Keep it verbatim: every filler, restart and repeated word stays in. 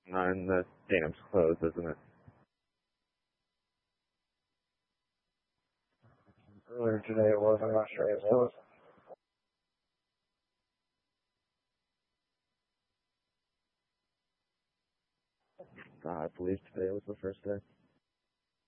And the stadium's closed, isn't it? Earlier today it was. I'm not sure it was. Uh, I believe today was the first day.